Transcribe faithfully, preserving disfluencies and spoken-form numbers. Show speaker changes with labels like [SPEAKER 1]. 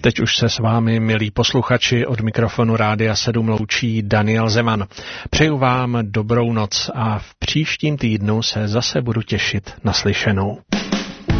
[SPEAKER 1] Teď už se s vámi, milí posluchači, od mikrofonu Rádia sedm loučí Daniel Zeman. Přeju vám dobrou noc a v příštím týdnu se zase budu těšit na slyšenou.